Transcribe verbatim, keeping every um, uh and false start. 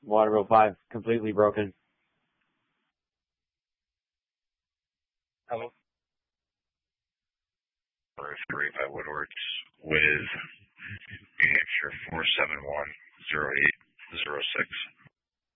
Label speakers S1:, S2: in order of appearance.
S1: Waterville five, completely broken.
S2: Hello. Three by Woodwards with New Hampshire four seven one zero eight zero six.